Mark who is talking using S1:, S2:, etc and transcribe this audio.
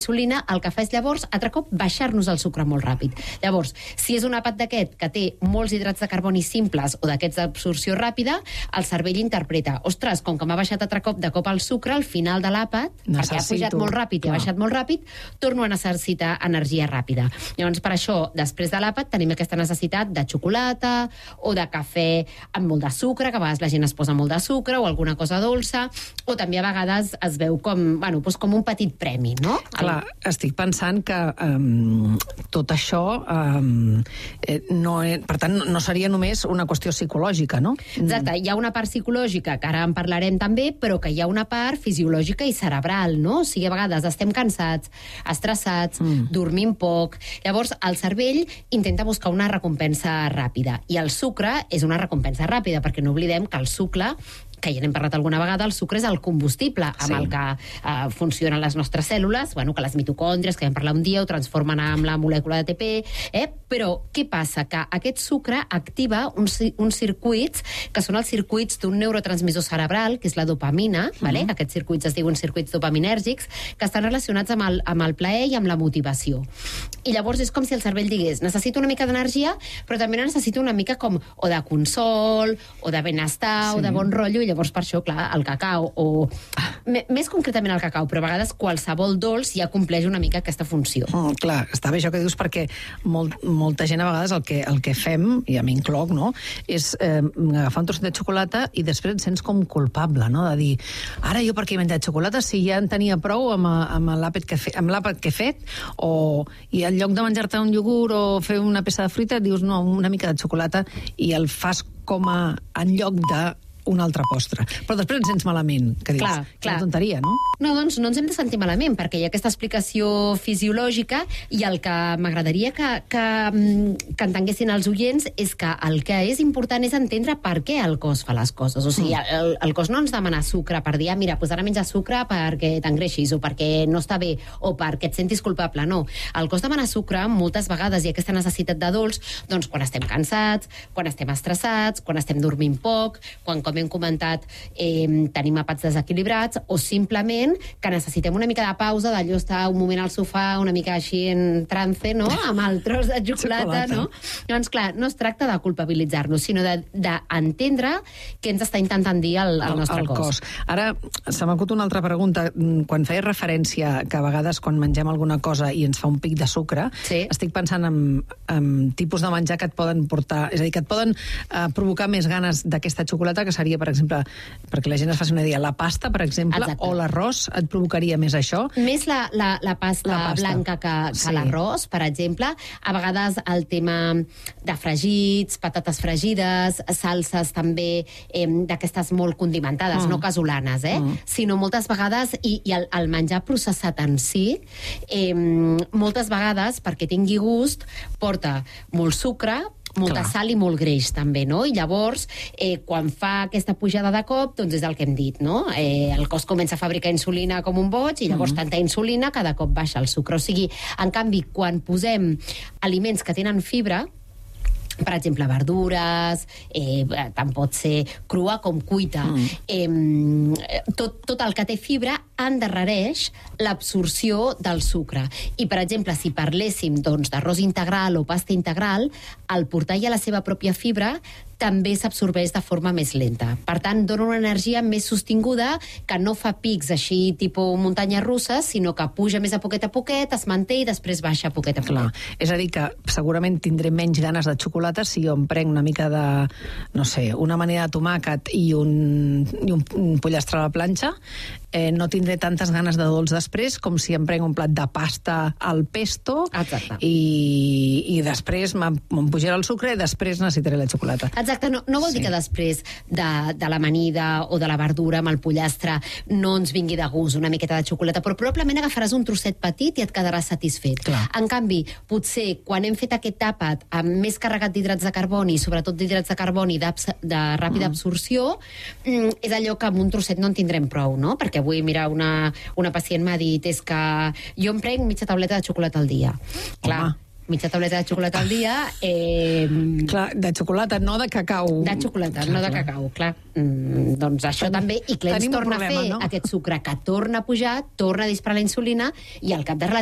S1: insulina, el que fa és llavors, altre cop, baixar-nos el sucre molt ràpid. Llavors, si és un àpat d'aquest que té molts hidrats de carboni simples o d'aquests d'absorció ràpida, el cervell interpreta, ostres, com que m'ha baixat altre cop de cop el sucre, al final de l'àpat, perquè ha pujat molt ràpid i ha baixat molt ràpid, torno a necessitar energia ràpida. Llavors, per això, després de l'àpat, tenim aquesta necessitat de xocolata o de cafè amb molt de sucre, que a vegades la gent es posa molt de sucre o alguna cosa dolça, o també a vegades es veu com, bueno, doncs com un petit premi, no?
S2: Clar, estic pensant que tot això, per tant, no seria només una qüestió psicològica, no?
S1: Exacte, hi ha una part psicològica, que ara en parlarem també, però que hi ha una part fisiològica i cerebral, no? O sigui, a vegades estem cansats, estressats, dormim poc. Llavors, el cervell intenta buscar una recompensa ràpida, i el sucre és una recompensa ràpida, perquè no oblidem que el sucre, que ja n'hem parlat alguna vegada, el sucre és el combustible amb el que funcionen les nostres cèl·lules, bueno, que les mitocòndries, que vam parlar un dia, ho transformen amb la molècula d'ATP, però què passa? Que aquest sucre activa uns circuits, que són els circuits d'un neurotransmissor cerebral, que és la dopamina, vale? Aquests circuits es diuen circuits dopaminèrgics, que estan relacionats amb el plaer i amb la motivació. I llavors és com si el cervell digués, necessito una mica d'energia, però també necessito una mica com o de consol, o de benestar, o de bon rotllo, i llavors per això, clar, el cacau, o més concretament el cacau, però a vegades qualsevol dolç ja compleix una mica aquesta funció.
S2: Clar, està bé això que dius, perquè molta gent a vegades el que fem, i a mi incloc, no?, és agafar un trosset de xocolata i després et sents com culpable, no?, de dir, ara jo per què he menjat xocolata si ja en tenia prou amb l'àpat que he fet, i en lloc de menjar-te un iogurt o fer una peça de fruita, dius, no, una mica de xocolata, i el fas com en lloc de un altre postre. Però després ens sents malament, que dius, quina tonteria, no?
S1: No, doncs no ens hem de sentir malament, perquè hi ha aquesta explicació fisiològica, i el que m'agradaria que entenguessin els oients és que el que és important és entendre per què el cos fa les coses. O sigui, el cos no ens demana sucre per dir, mira, doncs ara menja sucre perquè t'engreixis, o perquè no està bé, o perquè et sentis culpable. No. El cos demana sucre moltes vegades, i aquesta necessitat de dolç, doncs quan estem cansats, quan estem estressats, quan estem dormint poc, quan, com hem comentat, tenim àpats desequilibrats, o simplement que necessitem una mica de pausa, d'allò estar un moment al sofà, una mica així en trance, no?, amb el tros de xocolata, no? Doncs clar, no es tracta de culpabilitzar-nos, sinó d'entendre què ens està intentant dir el nostre cos.
S2: Ara, se m'acut una altra pregunta. Quan feies referència que a vegades quan mengem alguna cosa i ens fa un pic de sucre, estic pensant en tipus de menjar que et poden portar, és a dir, que et poden provocar més ganes d'aquesta xocolata, que seria, per exemple, perquè la gent es faci una idea, la pasta, per exemple, o l'arròs, et provocaria més això?
S1: Més la pasta blanca que l'arròs, per exemple. A vegades el tema de fregits, patates fregides, salses també d'aquestes molt condimentades, no casolanes, sinó moltes vegades, i el menjar processat en si, moltes vegades, perquè tingui gust, porta molt sucre, molta sal i molt greix, també, no? I llavors, quan fa aquesta pujada de cop, doncs és el que hem dit, no? El cos comença a fabricar insulina com un boig, i llavors tanta insulina cada cop baixa el sucre. O sigui, en canvi, quan posem aliments que tenen fibra, per exemple, verdures, tant pot ser crua com cuita, tot el que té fibra endarrereix l'absorció del sucre. I, per exemple, si parléssim d'arròs integral o pasta integral, el portar ja la seva pròpia fibra també s'absorbeix de forma més lenta. Per tant, dona una energia més sostinguda, que no fa pics així, tipus muntanya russa, sinó que puja més a poquet, es manté i després baixa a poquet.
S2: És a dir, que segurament tindré menys ganes de xocolata si jo em prenc una mica de, no sé, una amanida de tomàquet i un pollastre a la planxa, no tindré tantes ganes de dolç després com si em prenc un plat de pasta al pesto i després me'n pujarà el sucre i després necessitaré la xocolata.
S1: Exacte, no vol dir que després de l'amanida o de la verdura amb el pollastre no ens vingui de gust una miqueta de xocolata, però probablement agafaràs un trosset petit i et quedaràs satisfet. En canvi, potser quan hem fet aquest àpat amb més carregat d'hidrats de carboni, sobretot d'hidrats de carboni de ràpida absorció, és allò que amb un trosset no en tindrem prou, no? Perquè avui, mira, una pacient m'ha dit, és que jo em prenc mitja tauleta de xocolata al dia. Clar, mitja tauleta de xocolata al dia...
S2: Clar, de xocolata, no de cacau.
S1: De xocolata, no de cacau, clar. Doncs això també, i clar, ens torna a fer aquest sucre que torna a pujar, torna a disparar la insulina, i al cap de